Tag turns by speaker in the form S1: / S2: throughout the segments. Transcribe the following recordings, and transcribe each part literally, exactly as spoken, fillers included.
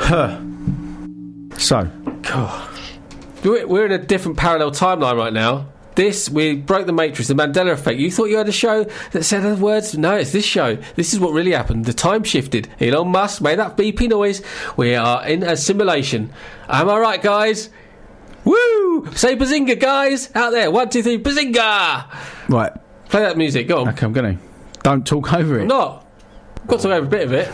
S1: Huh. So.
S2: God. We're in a different parallel timeline right now. This, we broke the Matrix, the Mandela Effect. You thought you had a show that said other words? No, it's this show. This is what really happened. The time shifted. Elon Musk made that beepy noise. We are in a simulation. Am I right, guys? Woo! Say bazinga, guys! Out there. One, two, three, bazinga!
S1: Right.
S2: Play that music. Go on.
S1: Okay, I'm going to. Don't talk over it.
S2: I'm not. I've got to talk over a bit of it.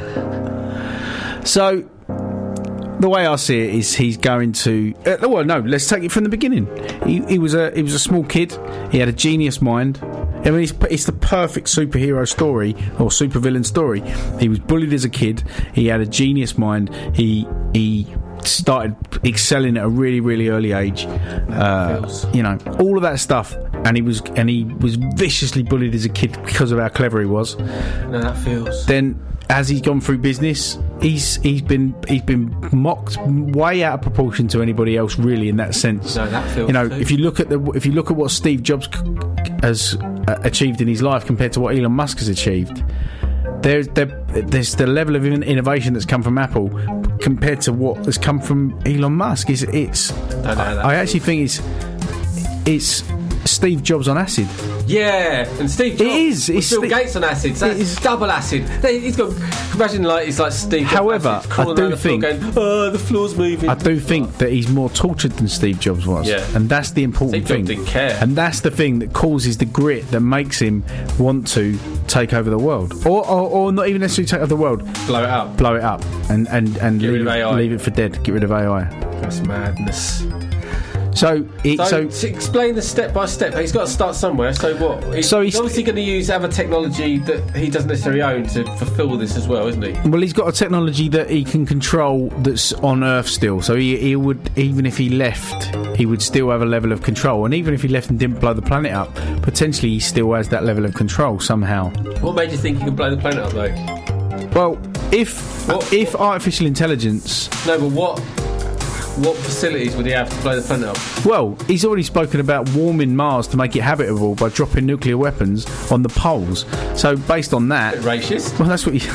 S1: So... The way I see it is he's going to... Uh, well, no, let's take it from the beginning. He, he was a he was a small kid. He had a genius mind. I mean, it's, it's the perfect superhero story or supervillain story. He was bullied as a kid. He had a genius mind. He he started excelling at a really, really early age. Uh, you know, all of that stuff. And he was and he was viciously bullied as a kid because of how clever he was.
S2: No, that feels...
S1: Then... As he's gone through business, he's he's been he's been mocked way out of proportion to anybody else, really, in that sense.
S2: No, that feels
S1: you know,
S2: too.
S1: if you look at the if you look at what Steve Jobs has uh, achieved in his life compared to what Elon Musk has achieved, there's there, there's the level of innovation that's come from Apple compared to what has come from Elon Musk. It's it's.
S2: Don't know that
S1: I, I actually think it's it's Steve Jobs on acid.
S2: Yeah, and Steve Jobs.
S1: It is.
S2: It's
S1: It's
S2: Bill
S1: the-
S2: Gates on acid. So
S1: it
S2: it's
S1: is-
S2: double acid. They- He's got. Imagine like it's like Steve Jobs.
S1: However,
S2: acid, crawling
S1: I do
S2: around the floor
S1: think-
S2: going, oh, the floor's moving.
S1: I do think that he's more tortured than Steve Jobs was.
S2: Yeah.
S1: And that's the important
S2: Steve
S1: thing.
S2: Jobs didn't care.
S1: And that's the thing that causes the grit that makes him want to take over the world. Or or, or not even necessarily take over the world.
S2: Blow it up.
S1: Blow it up. And, and, and
S2: Get rid
S1: leave,
S2: of
S1: it,
S2: A I.
S1: leave it for dead. Get rid of A I.
S2: That's madness.
S1: So, it,
S2: So,
S1: so,
S2: to explain the step by step. He's got to start somewhere. So what? He's,
S1: So
S2: he's,
S1: he's-
S2: obviously going to use other technology that he doesn't necessarily own to fulfil this as well, isn't he?
S1: well, he's got a technology that he can control that's on Earth still. So he, he would, even if he left, he would still have a level of control. And even if he left and didn't blow the planet up, potentially he still has that level of control somehow.
S2: What made you think he could blow the planet up, though?
S1: Well, if
S2: What-
S1: if artificial intelligence...
S2: No, but what? What facilities would he have to blow the planet up?
S1: Well, he's already spoken about warming Mars to make it habitable by dropping nuclear weapons on the poles. So, based on that...
S2: Racist?
S1: Well, that's what you...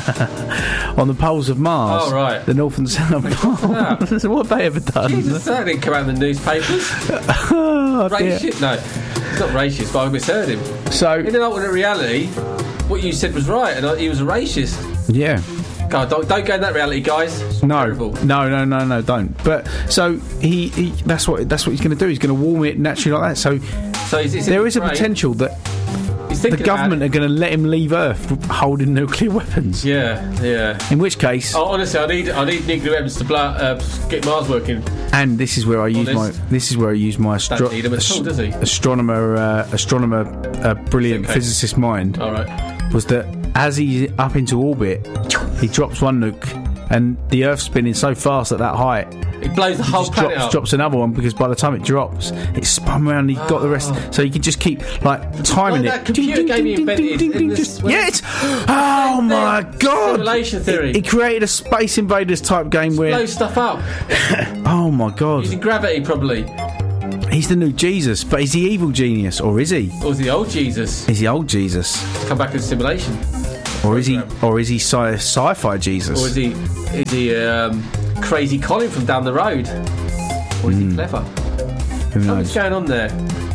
S1: on the poles of Mars.
S2: Oh, right.
S1: The North and South poles. What have they ever done?
S2: Jesus, that didn't come out in the newspapers.
S1: Oh, dear.
S2: Racist? No, it's not racist, but I misheard him.
S1: So,
S2: In an alternate reality, what you said was right, and I- he was a racist.
S1: yeah.
S2: God, don't, don't go in that reality, guys. It's
S1: No,
S2: terrible.
S1: no, no, no, no, don't. But so he, he that's what that's what he's going to do. He's going to warm it naturally like that. So
S2: So it's, it's in
S1: there
S2: his
S1: is a
S2: brain.
S1: potential that
S2: He's
S1: the
S2: thinking
S1: government are
S2: about
S1: going to let him leave Earth holding nuclear weapons.
S2: it. Yeah, yeah.
S1: In which case,
S2: Oh, honestly, I need I need nuclear weapons to blow, uh, get Mars working.
S1: and this is where I use my
S2: Honest.
S1: this is where I use my astro-
S2: Don't need him at all, does he?
S1: astronomer uh, astronomer uh, brilliant
S2: Okay.
S1: physicist mind
S2: All right.
S1: was that as he's up into orbit, he drops one nuke, and the Earth's spinning so fast at that height.
S2: It blows the whole
S1: Just
S2: planet
S1: drops,
S2: up.
S1: drops another one because by the time it drops, it's spun around and he's got the rest. So you can just keep like timing
S2: Like
S1: it.
S2: that computer game he invented in this-
S1: Just- yeah, it's, oh my god!
S2: Simulation theory.
S1: He, he created a Space Invaders type game
S2: Blow
S1: where,
S2: stuff up
S1: oh my god,
S2: using gravity, probably.
S1: he's the new Jesus, but is he evil genius or is he?
S2: Or was the old Jesus
S1: Is he old Jesus,
S2: come back in simulation?
S1: or is he, or is he sci- sci-fi Jesus?
S2: Or is he is he um, crazy Colin from down the road? Or is he clever?
S1: Who
S2: What's
S1: knows?
S2: going on there?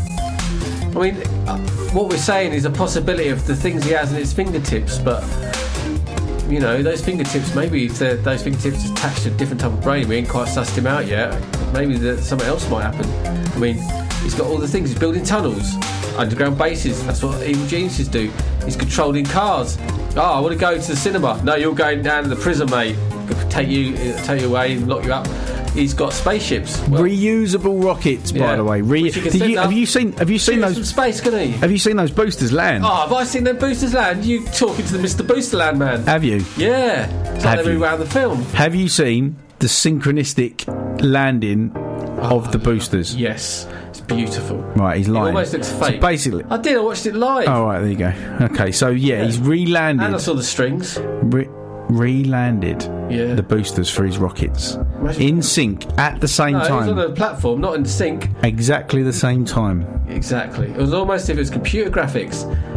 S2: I mean, uh, what we're saying is a possibility of the things he has in his fingertips, but you know, those fingertips, maybe if they're- those fingertips attached to a different type of brain, we ain't quite sussed him out yet. Maybe that something else might happen. I mean, he's got all the things. He's building tunnels, underground bases. That's what evil geniuses do. He's controlling cars. Oh, I want to go to the cinema. No, you're going down to the prison, mate. Take you, take you away and lock you up. He's got spaceships. Well,
S1: Reusable rockets, by
S2: Yeah.
S1: the way. Re-
S2: Which you can
S1: Did
S2: send
S1: you,
S2: up-
S1: have you seen? Have you seen
S2: shoot
S1: those?
S2: from space, can he?
S1: Have you seen those boosters land?
S2: Oh, have I seen them boosters land? You talking to the Mister Boosterland man?
S1: Have you?
S2: Yeah. It's like
S1: Have
S2: they
S1: you?
S2: move around the film.
S1: Have you seen the synchronistic landing of the boosters?
S2: Yes. It's beautiful.
S1: Right, he's lying.
S2: almost looks
S1: So
S2: fake.
S1: basically,
S2: I did. I watched it live.
S1: oh right, there you go. Okay, so yeah,
S2: Yeah.
S1: he's
S2: And I
S1: re-landed,
S2: saw the strings.
S1: re- re-landed
S2: Yeah.
S1: the boosters for his rockets
S2: Imagine-
S1: in sync at the same
S2: No, it was on
S1: time,
S2: a platform, not in sync.
S1: exactly the same time.
S2: Exactly. It was almost if it was computer graphics.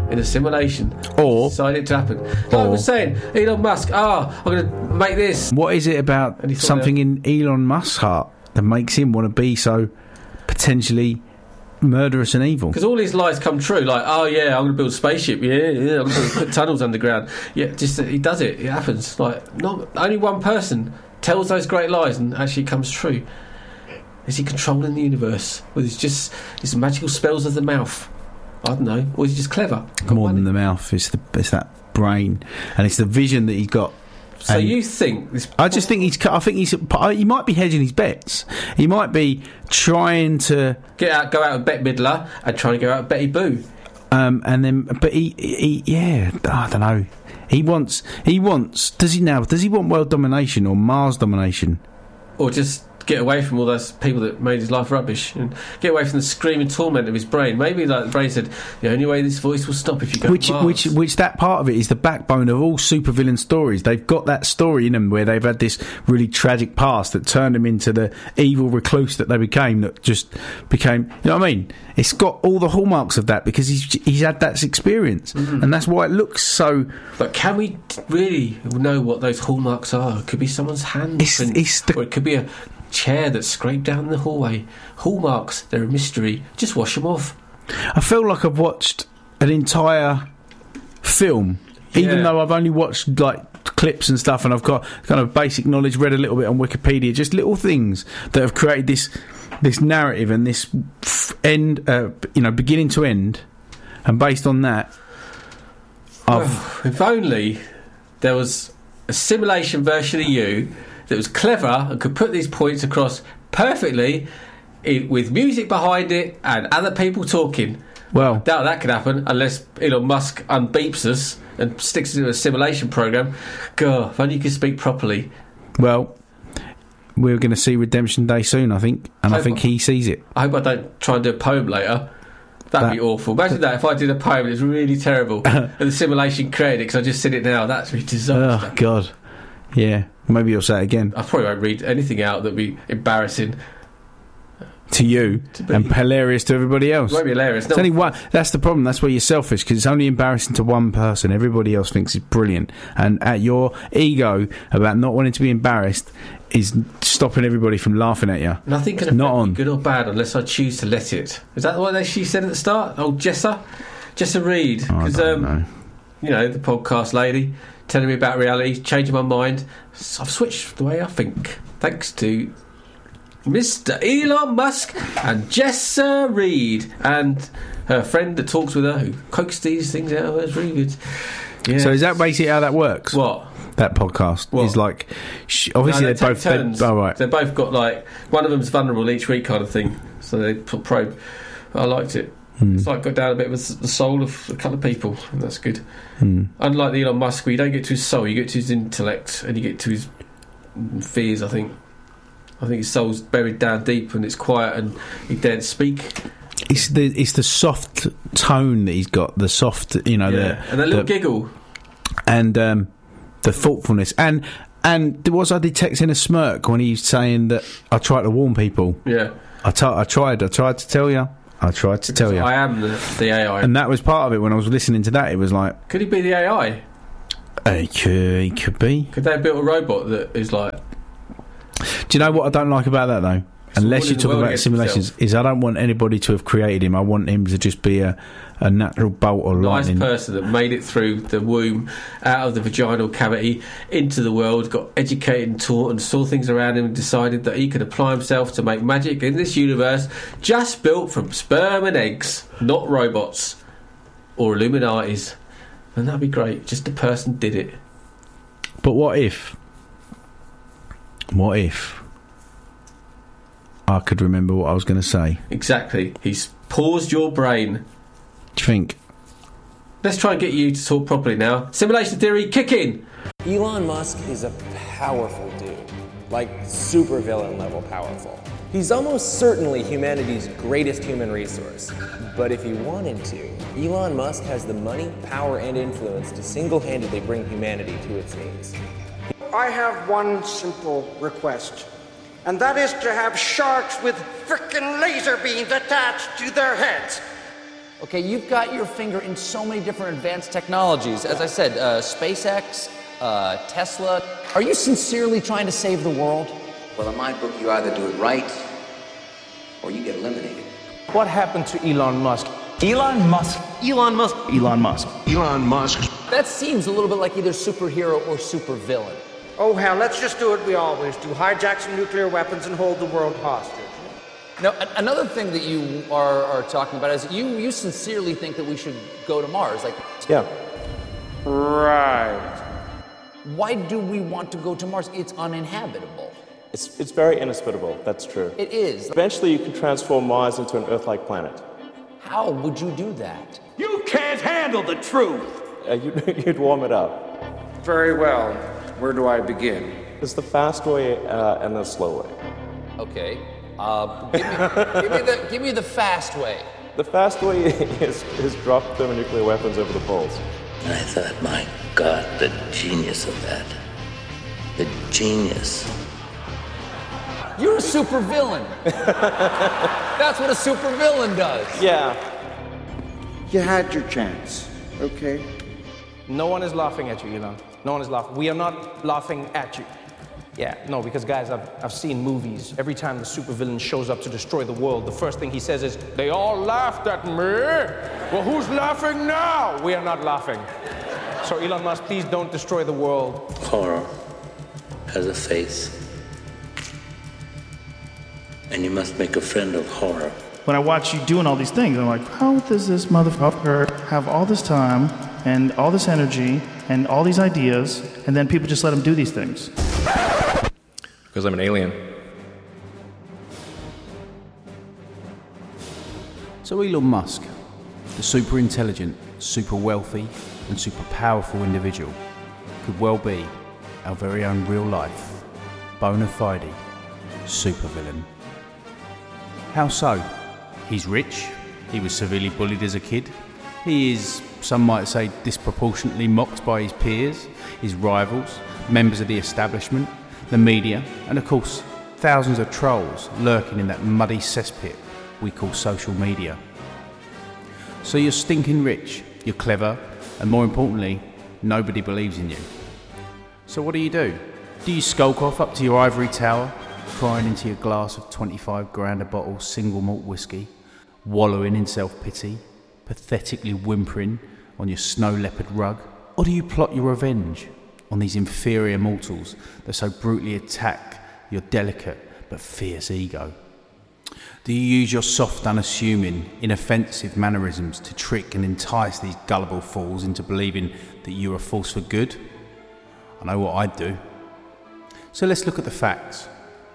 S2: in a simulation.
S1: Or
S2: decided to happen. Like I was saying, Elon Musk. Ah, oh, I'm going to make this.
S1: What is it about something in Elon Musk's heart that makes him want to be so potentially murderous and evil?
S2: Because all his lies come true. Like, oh yeah, I'm going to build a spaceship. Yeah, yeah, I'm going to put tunnels underground. Yeah, just he does it. It happens. Like, not only one person tells those great lies and actually comes true. Is he controlling the universe with his just his magical spells of the mouth? I don't know. Or is he just clever? Got
S1: More
S2: money.
S1: than the mouth, it's the it's that brain, and it's the vision that he's got.
S2: So
S1: and
S2: you think this?
S1: I just think he's. I think he's. He might be hedging his bets. He might be trying to
S2: get out, go out with Bette Midler, and trying to go out with Betty Boo.
S1: Um, and then, but he, he, yeah, I don't know. He wants. He wants. Does he now? Does he want world domination or Mars domination?
S2: Or just get away from all those people that made his life rubbish and get away from the screaming torment of his brain. Maybe like the brain said, the only way this voice will stop if you go
S1: which
S2: to Mars.
S1: which which that part of it is the backbone of all supervillain stories. They've got that story in them where they've had this really tragic past that turned them into the evil recluse that they became, that just became, you know what I mean? It's got all the hallmarks of that because he's he's had that experience, mm-hmm. and that's why it looks so.
S2: But can we really know what those hallmarks are? It could be someone's hand,
S1: it's, it's the,
S2: or it could be a chair that's scraped down the hallway. Hallmarks, they're a mystery. Just wash them off.
S1: I feel like I've watched an entire film, yeah. even though I've only watched like clips and stuff, and I've got kind of basic knowledge, read a little bit on Wikipedia, just little things that have created this this narrative and this f- end, uh, you know, beginning to end, and based on that, I've
S2: well, if only there was a simulation version of you that was clever and could put these points across perfectly, it, with music behind it and other people talking.
S1: Well,
S2: I doubt that could happen unless Elon Musk unbeeps us and sticks us into a simulation program. God, if only you could speak properly.
S1: Well, we're going to see Redemption Day soon, I think, and I, I think I, he sees it.
S2: I hope I don't try and do a poem later. That'd that, be awful. Imagine that if I did a poem and it's really terrible and the simulation created it because I just said it now. That'd be disaster.
S1: Oh, God. Yeah. Maybe you'll say it again.
S2: I probably won't read anything out that'd be embarrassing
S1: to you to and hilarious to everybody else.
S2: It won't be hilarious. No.
S1: It's only one, that's the problem. That's where you're selfish, because it's only embarrassing to one person. Everybody else thinks it's brilliant, and at your ego about not wanting to be embarrassed is stopping everybody from laughing at you.
S2: Nothing can affect me, good or bad, unless I choose to let it. Is that what she said at the start? Oh, Jessa, Jessa Reed, because
S1: oh, um, know.
S2: you know, the podcast lady telling me about reality, changing my mind. So I've switched the way I think, thanks to Mister Elon Musk and Jessa Reed and her friend that talks with her, who coaxed these things out of her. It's really good. Yeah.
S1: So is that basically how that works?
S2: What?
S1: That podcast
S2: what?
S1: is like, sh- obviously
S2: no,
S1: they both.
S2: Turns.
S1: Oh, right.
S2: They've both got like one of them's vulnerable each week kind of thing. So they put probe. I liked it. Hmm. It's like got down a bit with the soul of a couple of people, and that's good.
S1: Hmm.
S2: Unlike the Elon Musk, where you don't get to his soul, you get to his intellect, and you get to his fears. I think. I think his soul's buried down deep, and it's quiet, and he daren't speak.
S1: It's the it's the soft tone that he's got, the soft, you know,
S2: yeah.
S1: the
S2: and that little
S1: the,
S2: giggle,
S1: and um, the thoughtfulness, and and was I detecting a smirk when he's saying that I try to warn people?
S2: Yeah,
S1: I, t- I tried, I tried to tell you. I tried to
S2: because
S1: tell you.
S2: I am the, the A I.
S1: And that was part of it when I was listening to that. It was like...
S2: Could he be the A I?
S1: Uh, he, could, he could be.
S2: Could they have built a robot that is like...
S1: Do you know what I don't like about that, though? Unless you talk about simulations, himself. Is I don't want anybody to have created him. I want him to just be a, a natural bolt or
S2: nice
S1: lightning.
S2: Nice person that made it through the womb, out of the vaginal cavity, into the world, got educated and taught and saw things around him and decided that he could apply himself to make magic in this universe just built from sperm and eggs, not robots or Illuminatis. And that'd be great. Just a person did it.
S1: But what if... What if... I could remember what I was going to say.
S2: Exactly. He's paused your brain.
S1: Do you think?
S2: Let's try and get you to talk properly now. Simulation theory, kick in!
S3: Elon Musk is a powerful dude. Like, super villain level powerful. He's almost certainly humanity's greatest human resource. But if he wanted to, Elon Musk has the money, power, and influence to single-handedly bring humanity to its knees.
S4: I have one simple request. And that is to have sharks with frickin' laser beams attached to their heads.
S5: Okay, you've got your finger in so many different advanced technologies. As I said, uh, SpaceX, uh, Tesla. Are you sincerely trying to save the world?
S6: Well, in my book, you either do it right or you get eliminated.
S7: What happened to Elon Musk?
S5: Elon Musk.
S7: Elon Musk.
S8: Elon Musk.
S7: Elon Musk.
S5: That seems a little bit like either superhero or supervillain.
S4: Oh, hell, let's just do what we always do. Hijack some nuclear weapons and hold the world hostage.
S5: Now, a- another thing that you are, are talking about is you, you sincerely think that we should go to Mars. Like,
S3: Yeah.
S4: Right.
S5: why do we want to go to Mars? It's uninhabitable.
S3: It's, it's very inhospitable, that's true.
S5: It is.
S3: Eventually you can transform Mars into an Earth-like planet.
S5: How would you do that?
S7: You can't handle the truth.
S3: Uh, you'd, you'd warm it up.
S4: Very well. Where do I begin?
S3: There's the fast way uh, and the slow way.
S5: Okay. Uh, give, me, give, me the, give me the fast way.
S3: The fast way is, is drop thermonuclear weapons over the poles.
S6: And I thought, my God, the genius of that. The genius.
S5: You're a supervillain. That's what a supervillain does.
S3: Yeah.
S4: You had your chance, okay?
S7: No one is laughing at you, Elon. No one is laughing. We are not laughing at you. Yeah, no, because guys, I've, I've seen movies. Every time the supervillain shows up to destroy the world, the first thing he says is, they all laughed at me. Well, who's laughing now? We are not laughing. So Elon Musk, please don't destroy the world.
S6: Horror has a face. And you must make a friend of horror.
S8: When I watch you doing all these things, I'm like, how does this motherfucker have all this time and all this energy and all these ideas, and then people just let him do these things?
S9: Because I'm an alien.
S1: So Elon Musk, the super intelligent, super wealthy, and super powerful individual, could well be our very own real life, bona fide supervillain. How so? He's rich, he was severely bullied as a kid, he is, some might say, disproportionately mocked by his peers, his rivals, members of the establishment, the media, and of course, thousands of trolls lurking in that muddy cesspit we call social media. So you're stinking rich, you're clever, and more importantly, nobody believes in you. So what do you do? Do you skulk off up to your ivory tower, crying into your glass of twenty-five grand a bottle single malt whiskey, wallowing in self-pity, pathetically whimpering on your snow leopard rug? Or do you plot your revenge on these inferior mortals that so brutally attack your delicate but fierce ego? Do you use your soft, unassuming, inoffensive mannerisms to trick and entice these gullible fools into believing that you're a force for good? I know what I'd do. So let's look at the facts.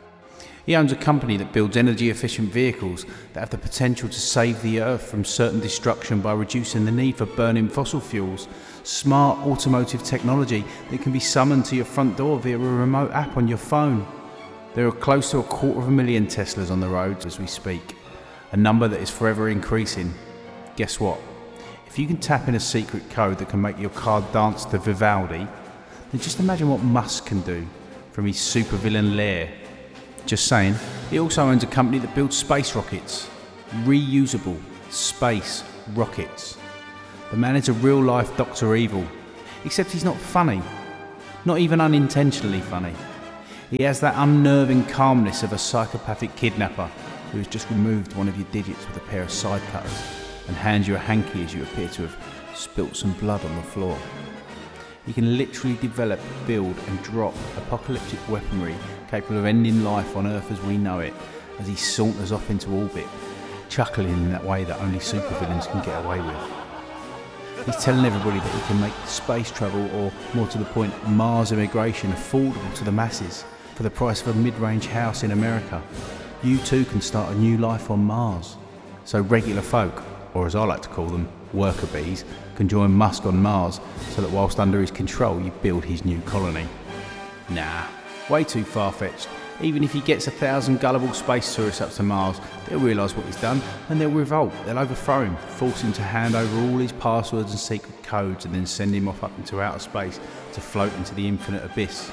S1: He owns a company that builds energy-efficient vehicles that have the potential to save the Earth from certain destruction by reducing the need for burning fossil fuels. Smart automotive technology that can be summoned to your front door via a remote app on your phone. There are close to a quarter of a million Teslas on the roads as we speak, a number that is forever increasing. Guess what? If you can tap in a secret code that can make your car dance to Vivaldi, then just imagine what Musk can do from his supervillain lair. Just saying, he also owns a company that builds space rockets. Reusable space rockets. The man is a real-life Doctor Evil, except he's not funny. Not even unintentionally funny. He has that unnerving calmness of a psychopathic kidnapper who has just removed one of your digits with a pair of side cutters and hands you a hanky as you appear to have spilt some blood on the floor. He can literally develop, build and drop apocalyptic weaponry capable of ending life on Earth as we know it as he saunters off into orbit, chuckling in that way that only supervillains can get away with. He's telling everybody that he can make space travel, or more to the point, Mars immigration, affordable to the masses for the price of a mid-range house in America. You too can start a new life on Mars. So regular folk, or as I like to call them, worker bees, can join Musk on Mars so that whilst under his control you build his new colony. Nah, way too far-fetched. Even if he gets a thousand gullible space tourists up to Mars, they'll realise what he's done and they'll revolt, they'll overthrow him, force him to hand over all his passwords and secret codes and then send him off up into outer space to float into the infinite abyss.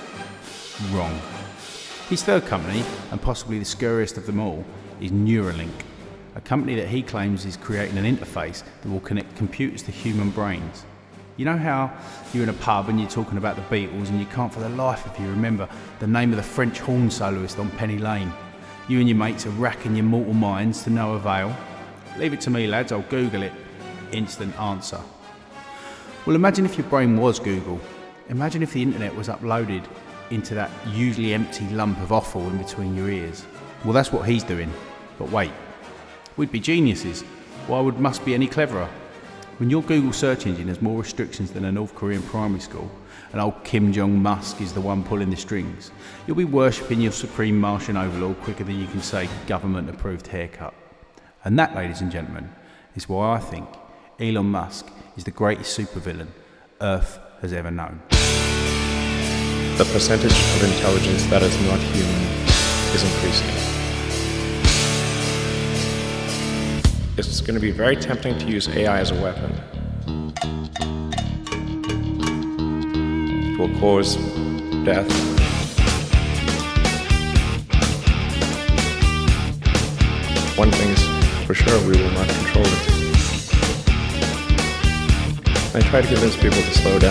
S1: Wrong. His third company, and possibly the scariest of them all, is Neuralink. a company that he claims is creating an interface that will connect computers to human brains. You know how you're in a pub and you're talking about the Beatles and you can't for the life of you remember the name of the French horn soloist on Penny Lane? You and your mates are racking your mortal minds to no avail. Leave it to me, lads, I'll Google it. Instant answer. Well, imagine if your brain was Google. Imagine if the internet was uploaded into that usually empty lump of offal in between your ears. Well, that's what he's doing. But wait, we'd be geniuses. Why would Musk be any cleverer? When your Google search engine has more restrictions than a North Korean primary school, and old Kim Jong-Musk is the one pulling the strings, you'll be worshipping your supreme Martian overlord quicker than you can say government-approved haircut. And that, ladies and gentlemen, is why I think Elon Musk is the greatest supervillain Earth has ever known.
S9: The percentage of intelligence that is not human is increasing. It's going to be very tempting to use A I as a weapon. It will cause death. One thing is for sure, we will not control it. I try to convince people to slow down.